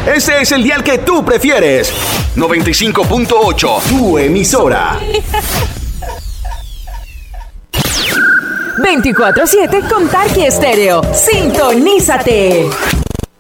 Este es el dial que tú prefieres. 95.8, tu emisora. 24/7 con Tarqui Estéreo. Sintonízate.